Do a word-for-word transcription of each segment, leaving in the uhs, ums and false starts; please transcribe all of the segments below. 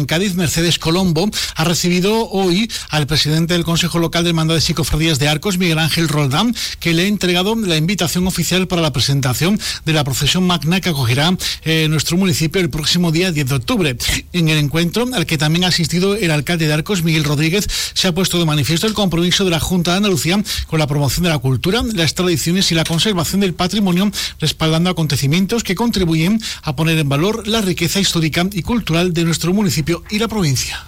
en Cádiz, Mercedes Colombo, ha recibido hoy al presidente del Consejo Local de Hermandades y Cofradías de Arcos, Miguel Ángel Roldán, que le ha entregado la invitación oficial para la presentación de la procesión magna que acogerá eh, nuestro municipio el próximo día diez de octubre. En el encuentro, al que también ha asistido el alcalde de Arcos, Miguel Rodríguez, se ha puesto de manifiesto el compromiso de la Junta de Andalucía con la promoción de la cultura, las tradiciones y la conservación del patrimonio, respaldando acontecimientos que contribuyen a poner en valor la riqueza histórica y cultural de nuestro municipio y la provincia.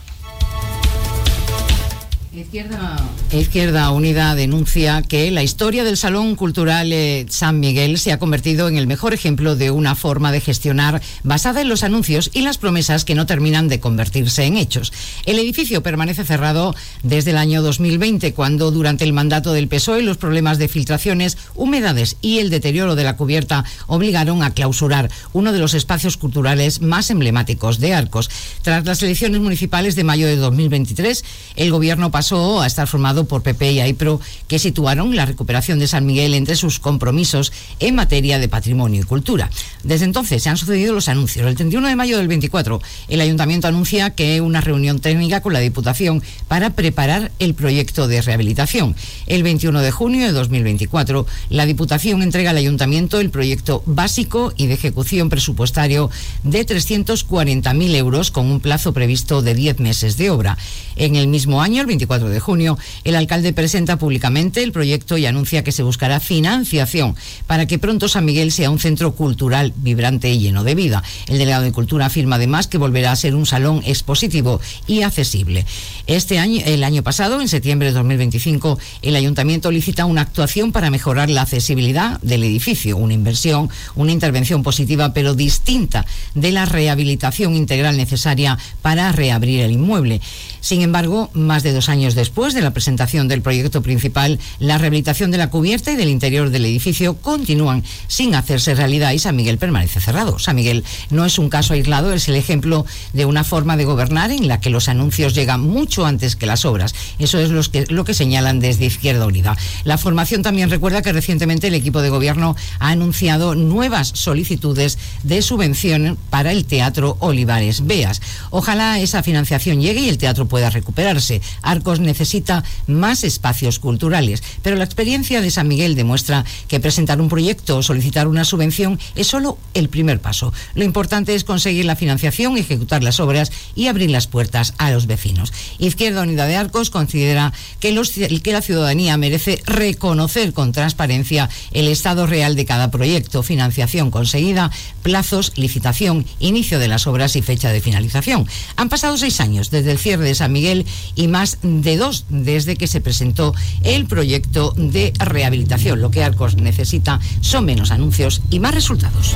Izquierda, Izquierda Unida denuncia que la historia del Salón Cultural eh, San Miguel se ha convertido en el mejor ejemplo de una forma de gestionar basada en los anuncios y las promesas que no terminan de convertirse en hechos. El edificio permanece cerrado desde el año dos mil veinte, cuando durante el mandato del P S O E los problemas de filtraciones, humedades y el deterioro de la cubierta obligaron a clausurar uno de los espacios culturales más emblemáticos de Arcos. Tras las elecciones municipales de mayo de dos mil veintitrés, el gobierno pasó a estar formado por P P y AIPRO, que situaron la recuperación de San Miguel entre sus compromisos en materia de patrimonio y cultura. Desde entonces se han sucedido los anuncios. El treinta y uno de mayo del veinticuatro, el Ayuntamiento anuncia que una reunión técnica con la Diputación para preparar el proyecto de rehabilitación. El veintiuno de junio de dos mil veinticuatro, la Diputación entrega al Ayuntamiento el proyecto básico y de ejecución presupuestario de trescientos cuarenta mil euros con un plazo previsto de diez meses de obra. En el mismo año, el veinticuatro de junio, el alcalde presenta públicamente el proyecto y anuncia que se buscará financiación para que pronto San Miguel sea un centro cultural vibrante y lleno de vida. El delegado de Cultura afirma además que volverá a ser un salón expositivo y accesible. Este año, el año pasado, en septiembre de dos mil veinticinco, el Ayuntamiento licita una actuación para mejorar la accesibilidad del edificio, una inversión, una intervención positiva pero distinta de la rehabilitación integral necesaria para reabrir el inmueble. Sin embargo, más de dos años después de la presentación del proyecto principal, la rehabilitación de la cubierta y del interior del edificio continúan sin hacerse realidad y San Miguel permanece cerrado. San Miguel no es un caso aislado, es el ejemplo de una forma de gobernar en la que los anuncios llegan mucho antes que las obras. Eso es lo que, lo que señalan desde Izquierda Unida. La formación también recuerda que recientemente el equipo de gobierno ha anunciado nuevas solicitudes de subvención para el Teatro Olivares Beas. Ojalá esa financiación llegue y el teatro pueda recuperarse. Arcos necesita más espacios culturales, pero la experiencia de San Miguel demuestra que presentar un proyecto o solicitar una subvención es solo el primer paso. Lo importante es conseguir la financiación, ejecutar las obras y abrir las puertas a los vecinos. Izquierda Unida de Arcos considera que, los, que la ciudadanía merece reconocer con transparencia el estado real de cada proyecto, financiación conseguida, plazos, licitación, inicio de las obras y fecha de finalización. Han pasado seis años desde el cierre de San Miguel y más de dos desde que se presentó el proyecto de rehabilitación. Lo que Arcos necesita son menos anuncios y más resultados.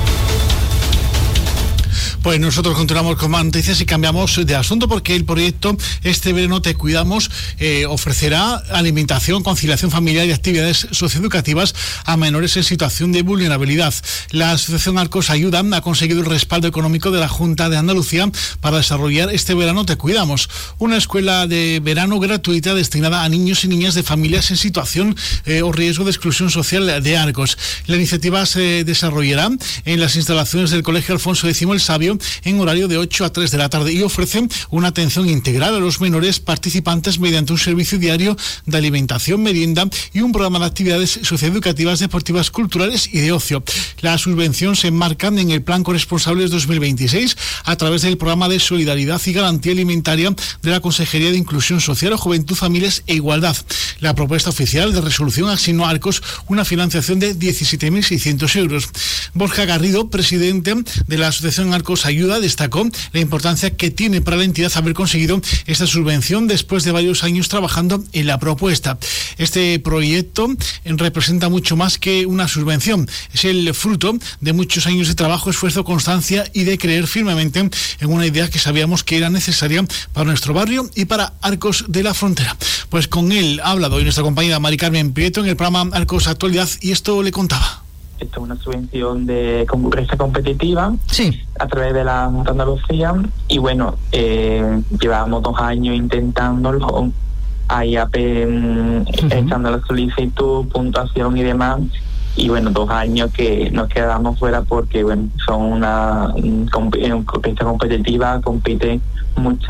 Pues nosotros continuamos con más noticias y cambiamos de asunto porque el proyecto Este Verano Te Cuidamos eh, ofrecerá alimentación, conciliación familiar y actividades socioeducativas a menores en situación de vulnerabilidad. La Asociación Arcos Ayuda ha conseguido el respaldo económico de la Junta de Andalucía para desarrollar Este Verano Te Cuidamos, una escuela de verano gratuita destinada a niños y niñas de familias en situación eh, o riesgo de exclusión social de Arcos. La iniciativa se desarrollará en las instalaciones del Colegio Alfonso X el Sabio en horario de ocho a tres de la tarde y ofrece una atención integral a los menores participantes mediante un servicio diario de alimentación, merienda y un programa de actividades socioeducativas, deportivas, culturales y de ocio. La subvención se enmarca en el Plan Corresponsables dos mil veintiséis a través del programa de solidaridad y garantía alimentaria de la Consejería de Inclusión Social, Juventud, Familias e Igualdad. La propuesta oficial de resolución asignó a Arcos una financiación de diecisiete mil seiscientos euros. Borja Garrido, presidente de la Asociación Arcos Ayuda, destacó la importancia que tiene para la entidad haber conseguido esta subvención después de varios años trabajando en la propuesta. Este proyecto representa mucho más que una subvención. Es el fruto de muchos años de trabajo, esfuerzo, constancia y de creer firmemente en una idea que sabíamos que era necesaria para nuestro barrio y para Arcos de la Frontera. Pues con él ha hablado hoy nuestra compañera Mari Carmen Prieto en el programa Arcos Actualidad y esto le contaba. Esto es una subvención de concurrencia competitiva, sí, a través de la Junta de Andalucía y bueno, eh, llevábamos dos años intentándolo, ahí ape, uh-huh. echando la solicitud, puntuación y demás, y bueno, dos años que nos quedamos fuera porque bueno, son una, una competencia competitiva, compiten muchas